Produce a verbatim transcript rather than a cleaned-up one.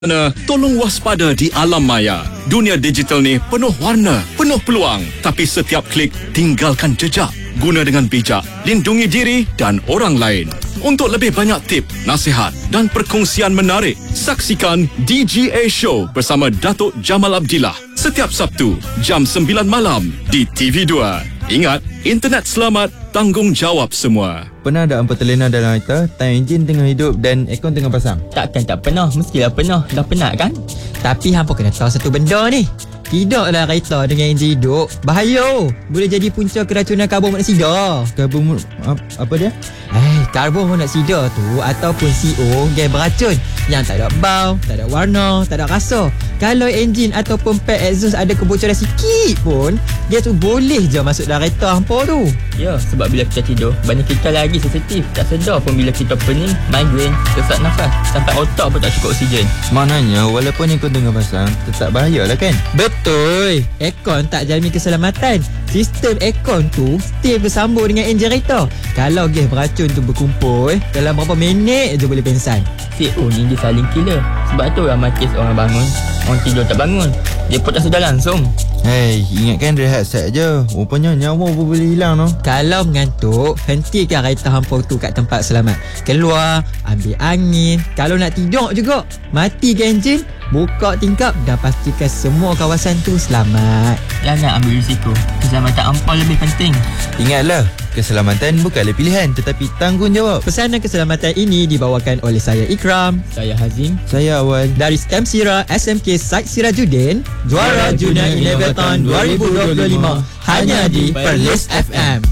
Tolong waspada di alam maya. Dunia digital ni penuh warna, penuh peluang. Tapi setiap klik, tinggalkan jejak. Guna dengan bijak, lindungi diri dan orang lain. Untuk lebih banyak tip, nasihat dan perkongsian menarik, saksikan D G A Show bersama Datuk Jamal Abdillah setiap Sabtu, jam sembilan malam di T V dua. Ingat, internet selamat, tanggungjawab semua. Pernah tak hampa terlena dalam kereta, time enjin tengah hidup dan aircon tengah pasang? Takkan tak pernah, mestilah pernah. Dah penat kan? Tapi hampa kena tahu satu benda ni. Tidaklah kereta dengan enjin hidup, bahaya. Boleh jadi punca keracunan karbon monoksida. Karbon apa, apa dia? Eh, karbon monoksida tu ataupun C O, gas beracun yang tak ada bau, tak ada warna, tak ada rasa. Kalau enjin ataupun pad exhaust ada kebocoran sikit pun, gas tu boleh je masuk dalam kereta hampa tu. Ya, sebab bila kita tidur, badan kita lagi sensitif. Tak sedar pun bila kita pening, migraine, sesak nafas, sampai otak pun tak cukup oksigen. Maknanya walaupun aircon tengah pasang, tetap bahaya lah kan? Betul. Aircon tak jamin keselamatan. Sistem aircon tu still bersambung dengan enjin kereta. Kalau gas beracun tu berkumpul, dalam berapa minit je boleh pingsan. C O ni dia saling killer. Sebab tu ramai kes orang bangun, orang tidur tak bangun. Dia pun tak sedar langsung. Hei, ingatkan rehat set je. Rupanya nyawa pun boleh hilang no. Kalau mengantuk, hentikan kereta hampa tu kat tempat selamat. Keluar, ambil angin. Kalau nak tidur juga, matikan enjin, buka tingkap dan pastikan semua kawasan tu selamat. Jangan ambil risiko. Keselamatan hampa lebih penting. Ingatlah, keselamatan bukanlah pilihan tetapi tanggungjawab. Pesanan keselamatan ini dibawakan oleh saya Ikram, saya Hazim, saya Awal dari STEM Sira S M K Said Sirajuddin, juara Junior Innovathon dua ribu dua puluh lima hanya di Perlis F M.